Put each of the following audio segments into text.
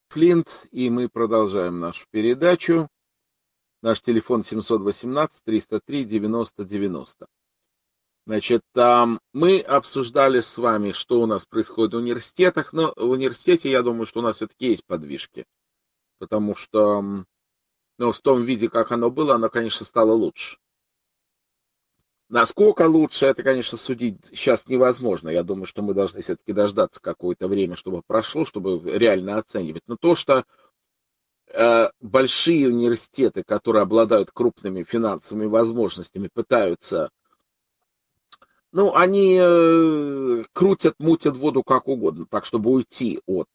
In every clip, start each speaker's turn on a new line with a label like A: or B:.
A: Флинт, и мы продолжаем нашу передачу. Наш телефон 718-303-90-90. Значит, мы обсуждали с вами, что у нас происходит в университетах, но в университете, я думаю, что у нас все-таки есть подвижки, потому что в том виде, как оно было, оно, конечно, стало лучше. Насколько лучше, это, конечно, судить сейчас невозможно. Я думаю, что мы должны все-таки дождаться какое-то время, чтобы прошло, чтобы реально оценивать. Но то, что большие университеты, которые обладают крупными финансовыми возможностями, пытаются, они крутят, мутят воду как угодно, так, чтобы уйти от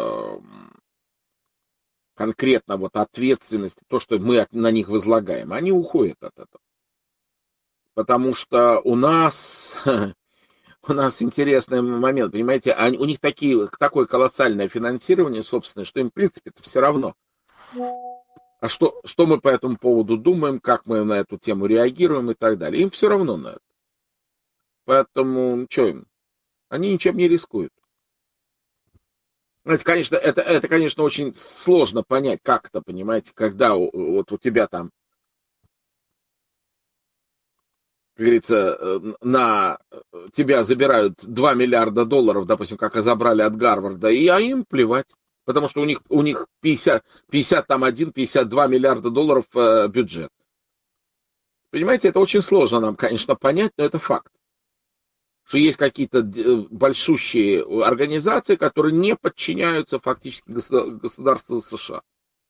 A: конкретно вот ответственности, то, что мы на них возлагаем. Они уходят от этого. Потому что у нас интересный момент, понимаете, у них такое колоссальное финансирование собственное, что им, в принципе, это все равно. А что мы по этому поводу думаем, как мы на эту тему реагируем и так далее. Им все равно на это. Поэтому, что им? Они ничем не рискуют. Знаете, конечно, это, конечно, очень сложно понять, как это, понимаете, когда вот у тебя там, как говорится, на тебя забирают 2 миллиарда долларов, допустим, как и забрали от Гарварда, а им плевать. Потому что у них 50, 52 миллиарда долларов бюджет. Понимаете, это очень сложно нам, конечно, понять, но это факт. Что есть какие-то большущие организации, которые не подчиняются фактически государству США.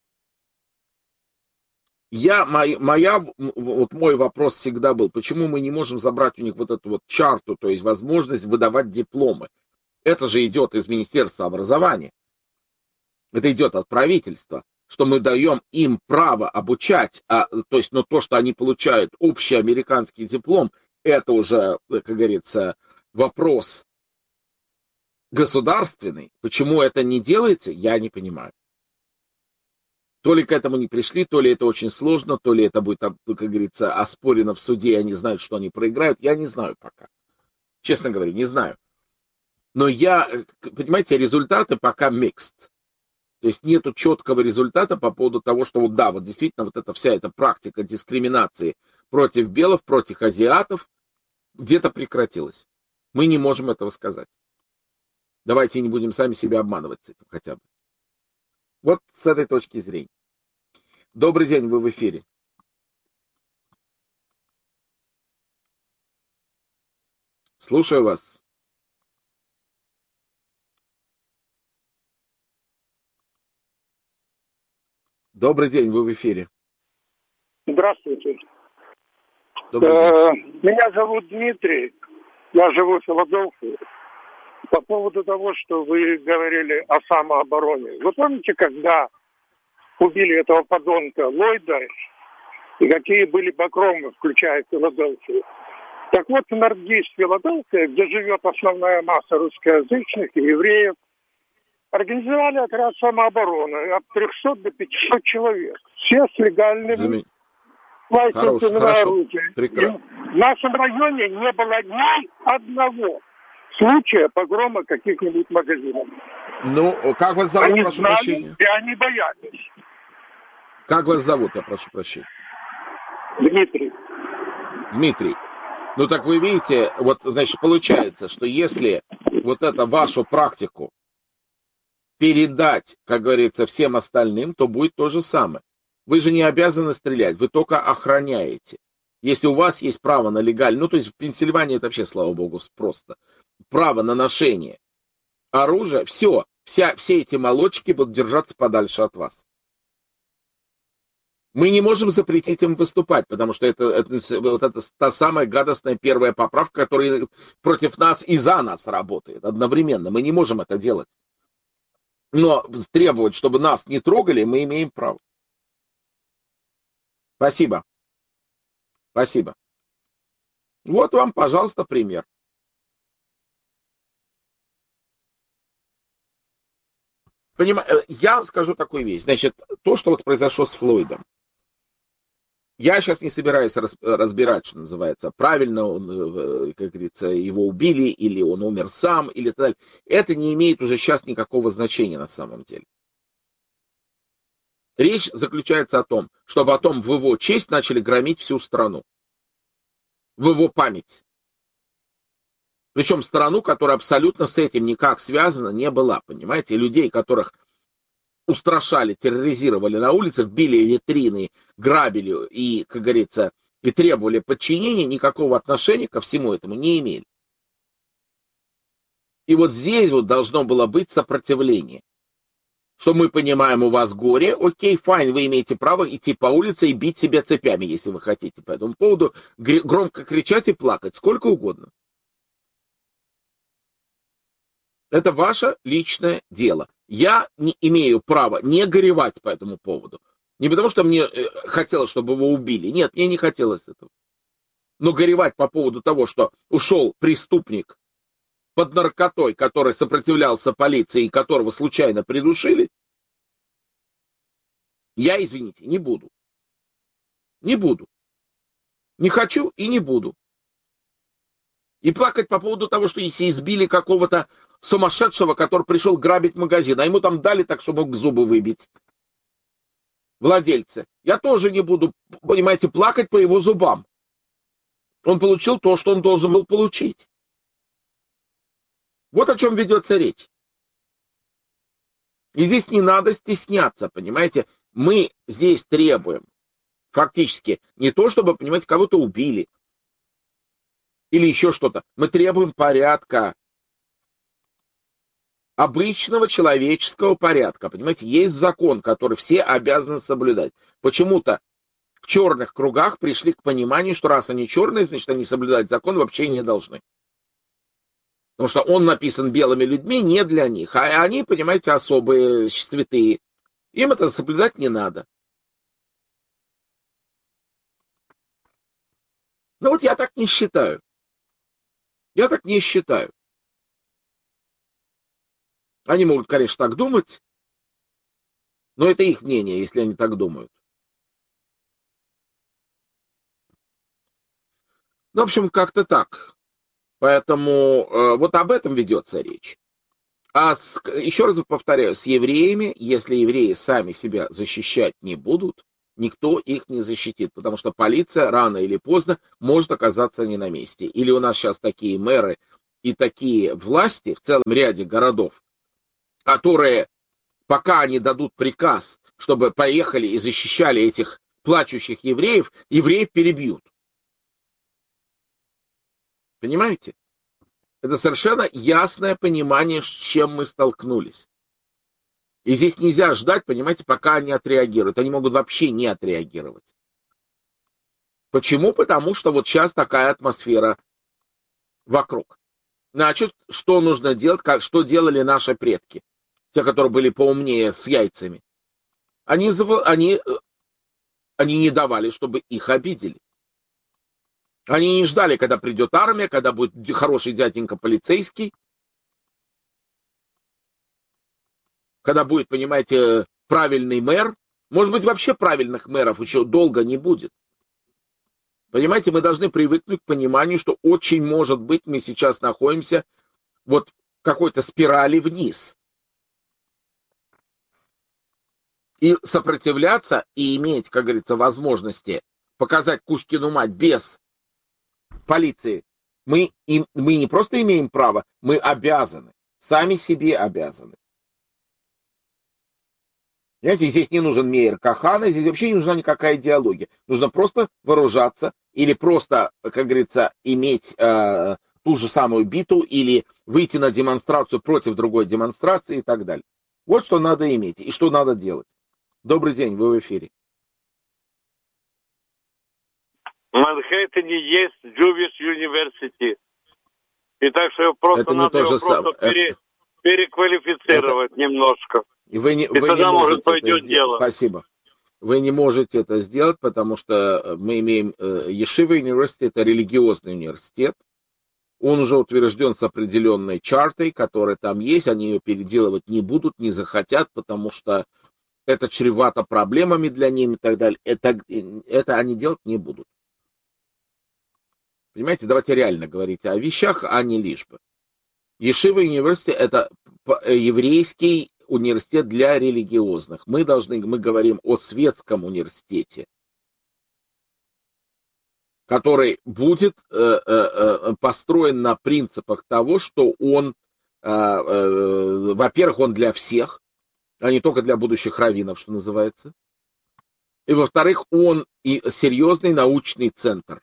A: Мой вопрос всегда был, почему мы не можем забрать у них вот эту вот чарту, то есть возможность выдавать дипломы. Это же идет из Министерства образования. Это идет от правительства, что мы даем им право обучать, но то, что они получают общий американский диплом, это уже, как говорится, вопрос государственный. Почему это не делается, я не понимаю. То ли к этому не пришли, то ли это очень сложно, то ли это будет, как говорится, оспорено в суде, и они знают, что они проиграют. Я не знаю пока. Честно говоря, не знаю. Но понимаете, результаты пока mixed. То есть нету четкого результата по поводу того, что вот действительно вот эта вся эта практика дискриминации против белых, против азиатов где-то прекратилась. Мы не можем этого сказать. Давайте не будем сами себя обманывать с этим хотя бы. Вот с этой точки зрения. Добрый день, вы в эфире. Слушаю вас. Добрый день, вы в эфире.
B: Здравствуйте.
A: Добрый день.
B: Меня зовут Дмитрий, я живу в Филадельфии. По поводу того, что вы говорили о самообороне. Вы помните, когда убили этого подонка Ллойда, и какие были погромы, включая Филадельфию? Так вот, в Норд-Ист Филадельфия, где живет основная масса русскоязычных и евреев, организовали отряд самообороны от 300 до 500 человек. Все с легальными лайсенсами на оружие. В нашем районе не было ни одного случая погрома каких-нибудь магазинов.
A: Как вас зовут,
B: они
A: прошу
B: знали,
A: прощения?
B: И они боялись.
A: Как вас зовут, я прошу прощения?
B: Дмитрий.
A: Дмитрий. Так вы видите, значит, получается, что если вот эту вашу практику передать, как говорится, всем остальным, то будет то же самое. Вы же не обязаны стрелять, вы только охраняете. Если у вас есть право на легальное, то есть в Пенсильвании это вообще, слава богу, просто. Право на ношение оружия, все эти молочки будут держаться подальше от вас. Мы не можем запретить им выступать, потому что это та самая гадостная первая поправка, которая против нас и за нас работает одновременно. Мы не можем это делать. Но требовать, чтобы нас не трогали, мы имеем право. Спасибо. Спасибо. Вот вам, пожалуйста, пример. Я вам скажу такую вещь. Значит, то, что произошло с Флойдом. Я сейчас не собираюсь разбирать, что называется, правильно он, как говорится, его убили, или он умер сам, или так далее. Это не имеет уже сейчас никакого значения на самом деле. Речь заключается о том, что потом в его честь начали громить всю страну. В его память. Причем страну, которая абсолютно с этим никак связана не была, понимаете? Людей, которых устрашали, терроризировали на улицах, били витрины, грабили и, как говорится, и требовали подчинения, никакого отношения ко всему этому не имели. И вот здесь вот должно было быть сопротивление. Что мы понимаем, у вас горе, окей, файн, вы имеете право идти по улице и бить себя цепями, если вы хотите по этому поводу, громко кричать и плакать, сколько угодно. Это ваше личное дело. Я не имею права не горевать по этому поводу. Не потому, что мне хотелось, чтобы его убили. Нет, мне не хотелось этого. Но горевать по поводу того, что ушел преступник под наркотой, который сопротивлялся полиции и которого случайно придушили, я, извините, не буду. Не буду. Не хочу и не буду. И плакать по поводу того, что если избили какого-то сумасшедшего, который пришел грабить магазин, а ему там дали так, чтобы мог зубы выбить. Владельцы. Я тоже не буду, понимаете, плакать по его зубам. Он получил то, что он должен был получить. Вот о чем ведется речь. И здесь не надо стесняться, понимаете. Мы здесь требуем фактически не то, чтобы, понимаете, кого-то убили или еще что-то. Мы требуем порядка. Обычного человеческого порядка. Понимаете, есть закон, который все обязаны соблюдать. Почему-то в черных кругах пришли к пониманию, что раз они черные, значит, они соблюдать закон вообще не должны. Потому что он написан белыми людьми не для них. А они, понимаете, особые, святые. Им это соблюдать не надо. Но вот я так не считаю. Я так не считаю. Они могут, конечно, так думать, но это их мнение, если они так думают. Ну, в общем, как-то так. Поэтому вот об этом ведется речь. Еще раз повторяю, с евреями, если евреи сами себя защищать не будут, никто их не защитит, потому что полиция рано или поздно может оказаться не на месте. Или у нас сейчас такие мэры и такие власти в целом ряде городов, которые, пока они дадут приказ, чтобы поехали и защищали этих плачущих евреев, евреев перебьют. Понимаете? Это совершенно ясное понимание, с чем мы столкнулись. И здесь нельзя ждать, понимаете, пока они отреагируют. Они могут вообще не отреагировать. Почему? Потому что вот сейчас такая атмосфера вокруг. Значит, что нужно делать, что делали наши предки? Те, которые были поумнее с яйцами. Они не давали, чтобы их обидели. Они не ждали, когда придет армия, когда будет хороший дяденька полицейский, когда будет, понимаете, правильный мэр. Может быть, вообще правильных мэров еще долго не будет. Понимаете, мы должны привыкнуть к пониманию, что очень может быть мы сейчас находимся вот в какой-то спирали вниз. И сопротивляться и иметь, как говорится, возможности показать Кузькину мать без полиции, мы не просто имеем право, мы обязаны, сами себе обязаны. Понимаете, здесь не нужен Мейер Кахана, здесь вообще не нужна никакая идеология. Нужно просто вооружаться или просто, как говорится, иметь ту же самую биту или выйти на демонстрацию против другой демонстрации и так далее. Вот что надо иметь и что надо делать. Добрый день, вы в эфире.
C: В Манхэттене есть Jewish University. И так что просто надо его просто переквалифицировать немножко.
A: И тогда, может, пойдет дело. Спасибо. Вы не можете это сделать, потому что мы имеем Yeshiva University, это религиозный университет. Он уже утвержден с определенной чартой, которая там есть. Они ее переделывать не будут, не захотят, потому что это чревато проблемами для них и так далее. Это они делать не будут. Понимаете, давайте реально говорить о вещах, а не лишь бы. Yeshiva University — это еврейский университет для религиозных. Мы говорим о светском университете, который будет построен на принципах того, что он, во-первых, он для всех, а не только для будущих раввинов, что называется. И, во-вторых, он и серьезный научный центр,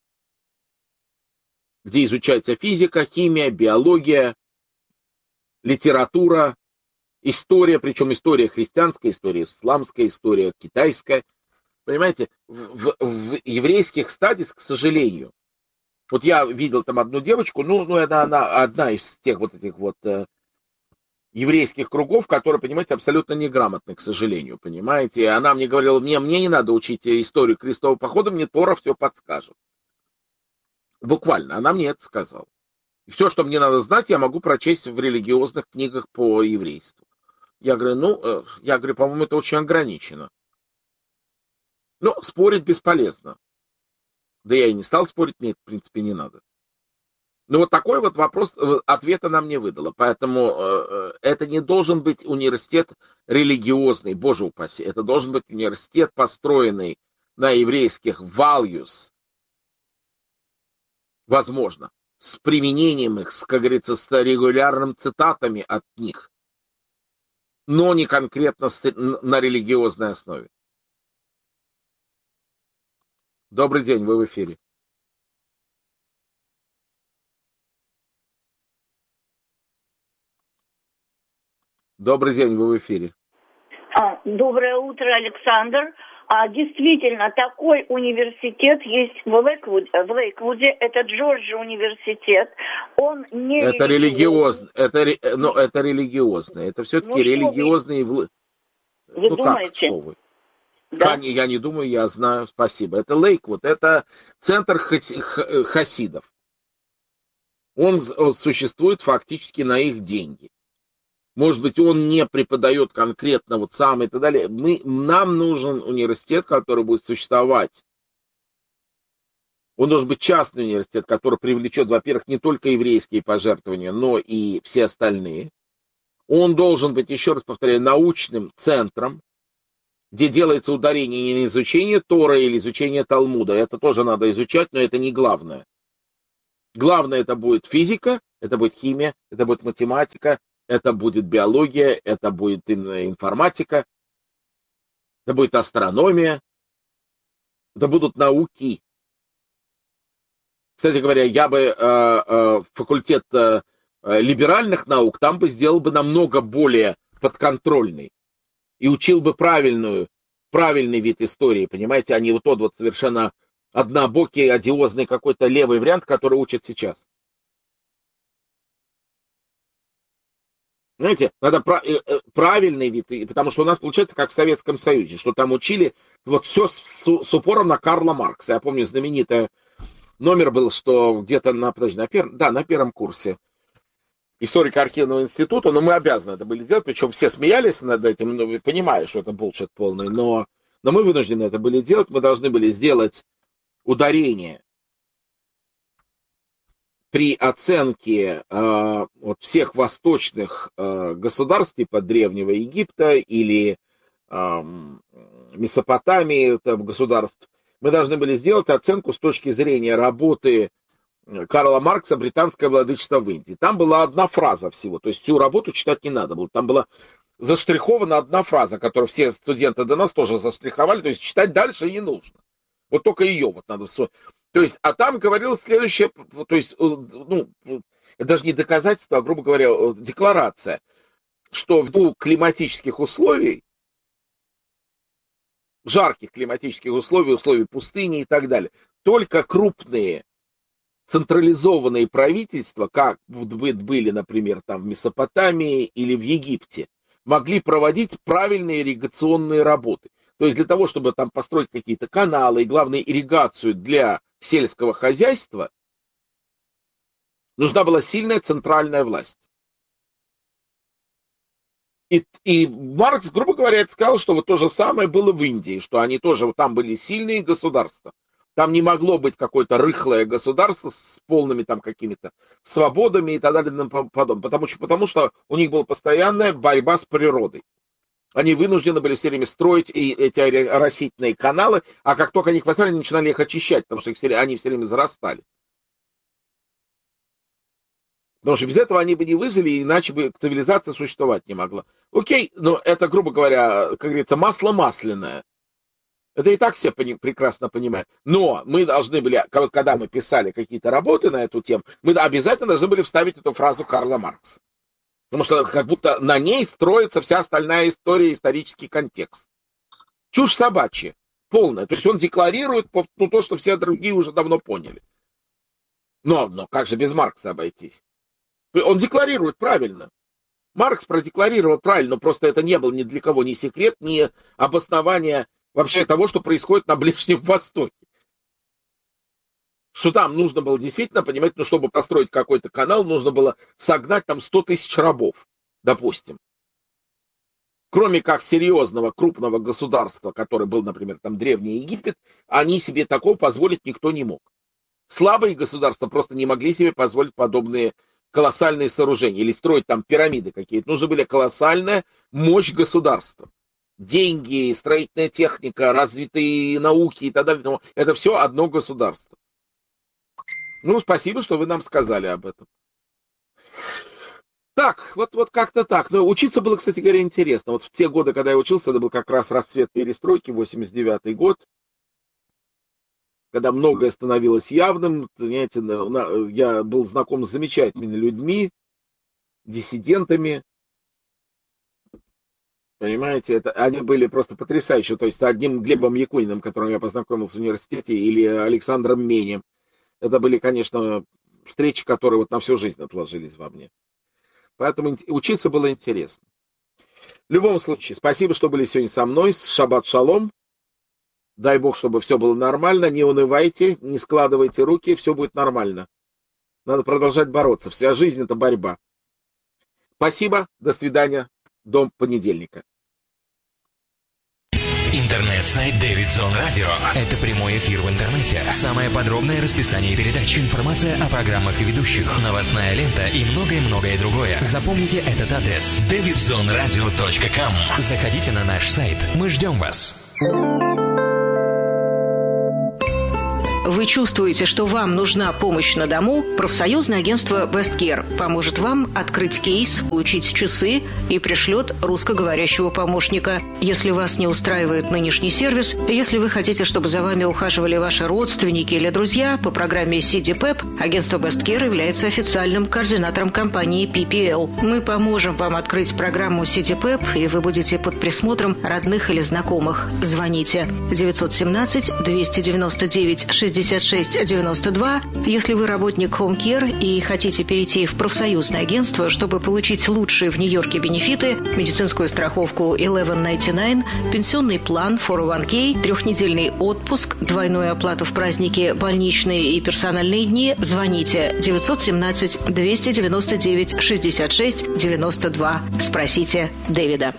A: где изучается физика, химия, биология, литература, история, причем история христианская, история исламская, история китайская. Понимаете, в еврейских стадиях, к сожалению, вот я видел там одну девочку, она одна из тех вот этих вот еврейских кругов, которые, понимаете, абсолютно неграмотны, к сожалению, понимаете. И она мне говорила, мне не надо учить историю крестового похода, мне Тора все подскажет. Буквально, она мне это сказала. И все, что мне надо знать, я могу прочесть в религиозных книгах по еврейству. Я говорю, по-моему, это очень ограничено. Но спорить бесполезно. Да я и не стал спорить, мне это, в принципе, не надо. Ну, вот такой вот вопрос, ответа нам не выдало. Поэтому это не должен быть университет религиозный, боже упаси. Это должен быть университет, построенный на еврейских values, возможно, с применением их, как говорится, с регулярными цитатами от них, но не конкретно на религиозной основе. Добрый день, вы в эфире. Добрый день, вы в эфире.
D: Доброе утро, Александр. Действительно, такой университет есть в Лейквуде. Это Джорджия университет. Он не
A: это религиозный. Это религиозный. Это все-таки религиозный.
D: Вы думаете?
A: Как, что вы? Да? Я не думаю, я знаю. Спасибо. Это Лейквуд. Это центр хасидов. Он существует фактически на их деньги. Может быть, он не преподает конкретно вот сам и так далее. Нам нужен университет, который будет существовать. Он должен быть частный университет, который привлечет, во-первых, не только еврейские пожертвования, но и все остальные. Он должен быть, еще раз повторяю, научным центром, где делается ударение не на изучение Торы или изучение Талмуда. Это тоже надо изучать, но это не главное. Главное, это будет физика, это будет химия, это будет математика, это будет биология, это будет информатика, это будет астрономия, это будут науки. Кстати говоря, я бы факультет либеральных наук там бы сделал бы намного более подконтрольный и учил бы правильный вид истории, понимаете, а не вот тот вот совершенно однобокий, одиозный какой-то левый вариант, который учат сейчас. Знаете, надо правильный вид, потому что у нас получается как в Советском Союзе, что там учили вот все с упором на Карла Маркса. Я помню, знаменитый номер был, что где-то на первом курсе историко-архивного института, но мы обязаны это были делать, причем все смеялись над этим, ну, понимая, что это булшит полный, но мы вынуждены это были делать, мы должны были сделать ударение при оценке вот всех восточных государств, типа Древнего Египта или Месопотамии, государств, мы должны были сделать оценку с точки зрения работы Карла Маркса «Британское владычество в Индии». Там была одна фраза всего, то есть всю работу читать не надо было. Там была заштрихована одна фраза, которую все студенты до нас тоже заштриховали, то есть читать дальше не нужно. Вот только ее вот надо... То есть, а там говорилось следующее, то есть, ну, это даже не доказательство, а, грубо говоря, декларация, что ввиду климатических условий, жарких климатических условий пустыни и так далее, только крупные централизованные правительства, как были, например, там в Месопотамии или в Египте, могли проводить правильные ирригационные работы. То есть для того, чтобы там построить какие-то каналы и, главное, ирригацию для сельского хозяйства, нужна была сильная центральная власть. И Маркс, грубо говоря, сказал, что вот то же самое было в Индии, что они тоже там были сильные государства. Там не могло быть какое-то рыхлое государство с полными там какими-то свободами и так далее и тому подобное. Потому что у них была постоянная борьба с природой. Они вынуждены были все время строить и эти оросительные каналы, а как только они их построили, они начинали их очищать, потому что они все время зарастали. Потому что без этого они бы не выжили, иначе бы цивилизация существовать не могла. Окей, но это, грубо говоря, как говорится, масло масляное. Это и так все прекрасно понимают. Но мы должны были, когда мы писали какие-то работы на эту тему, мы обязательно должны были вставить эту фразу Карла Маркса. Потому что как будто на ней строится вся остальная история, исторический контекст. Чушь собачья, полная. То есть он декларирует то, что все другие уже давно поняли. Но как же без Маркса обойтись? Он декларирует правильно. Маркс продекларировал правильно, но просто это не был ни для кого ни секрет, ни обоснование вообще того, что происходит на Ближнем Востоке. Что там нужно было действительно понимать, чтобы построить какой-то канал, нужно было согнать там 100 тысяч рабов, допустим. Кроме как серьезного крупного государства, который был, например, там Древний Египет, они себе такого позволить никто не мог. Слабые государства просто не могли себе позволить подобные колоссальные сооружения или строить там пирамиды какие-то. Нужна была колоссальная мощь государства. Деньги, строительная техника, развитые науки и так далее. Это все одно государство. Ну, спасибо, что вы нам сказали об этом. Так, вот как-то так. Но учиться было, кстати говоря, интересно. Вот в те годы, когда я учился, это был как раз расцвет перестройки, 89-й год, когда многое становилось явным. Знаете, я был знаком с замечательными людьми, диссидентами. Понимаете, они были просто потрясающие. То есть одним Глебом Якуниным, которым я познакомился в университете, или Александром Менем. Это были, конечно, встречи, которые вот на всю жизнь отложились во мне. Поэтому учиться было интересно. В любом случае, спасибо, что были сегодня со мной. Шаббат шалом. Дай Бог, чтобы все было нормально. Не унывайте, не складывайте руки, все будет нормально. Надо продолжать бороться. Вся жизнь — это борьба. Спасибо, до свидания, до понедельника.
E: Интернет-сайт David Zone Radio. Это прямой эфир в интернете. Самое подробное расписание передач, информация о программах и ведущих, новостная лента и многое-многое другое. Запомните этот адрес: davidzoneradio.com. Заходите на наш сайт. Мы ждем вас.
F: Вы чувствуете, что вам нужна помощь на дому? Профсоюзное агентство Best Care поможет вам открыть кейс, получить часы и пришлет русскоговорящего помощника. Если вас не устраивает нынешний сервис, если вы хотите, чтобы за вами ухаживали ваши родственники или друзья, по программе CDPEP агентство Best Care является официальным координатором компании PPL. Мы поможем вам открыть программу CDPEP, и вы будете под присмотром родных или знакомых. Звоните 917-299-6692. Если вы работник Home Care и хотите перейти в профсоюзное агентство, чтобы получить лучшие в Нью-Йорке бенефиты, медицинскую страховку 1199, пенсионный план 401k, 3-недельный отпуск, двойную оплату в праздники, больничные и персональные дни, звоните 917-299-6692. Спросите Дэвида.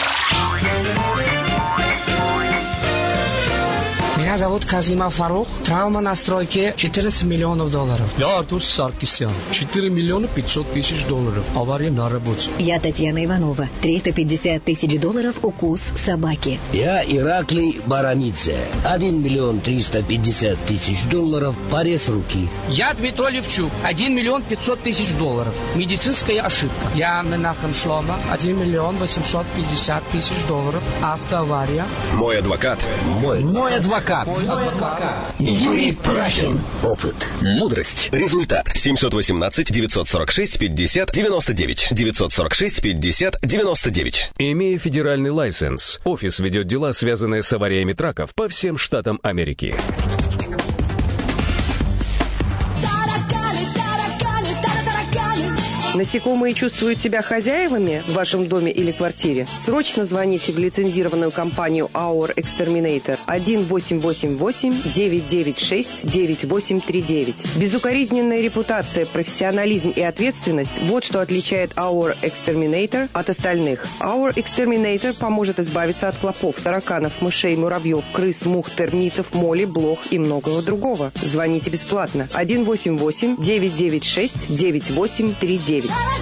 G: Меня зовут Казима Фарух. Травма на стройке $14 миллионов.
H: Я Артур Саркисян. $4 миллиона 500 тысяч. Авария на работе.
I: Я Татьяна Иванова. $350 тысяч. Укус собаки.
J: Я Ираклий Барамидзе. $1 миллион 350 тысяч. Порез руки.
G: Я Дмитрий Левчук. $1 миллион 500 тысяч. Медицинская ошибка. Я Менахем Шлома. $1 миллион 850 тысяч. Автоавария.
K: Мой адвокат.
J: Мой адвокат. Юрий Прахин. Опыт.
K: Мудрость. Результат. 718-946-50-99. 946-50-99.
L: Имея федеральный лайсенс, офис ведет дела, связанные с авариями траков по всем штатам Америки.
M: Насекомые чувствуют себя хозяевами в вашем доме или квартире? Срочно звоните в лицензированную компанию Our Exterminator 1-888-996-9839. Безукоризненная репутация, профессионализм и ответственность – вот что отличает Our Exterminator от остальных. Our Exterminator поможет избавиться от клопов, тараканов, мышей, муравьев, крыс, мух, термитов, моли, блох и многого другого. Звоните бесплатно 1-888-996-9839.